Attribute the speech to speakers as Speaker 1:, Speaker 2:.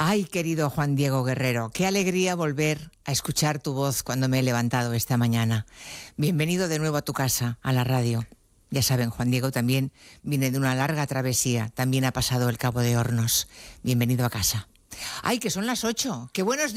Speaker 1: Ay, querido Juan Diego Guerrero, qué alegría volver a escuchar tu voz cuando me he levantado esta mañana. Bienvenido de nuevo a tu casa, a la radio. Ya saben, Juan Diego también viene de una larga travesía, también ha pasado el Cabo de Hornos. Bienvenido a casa. Ay, que son las 8, qué buenos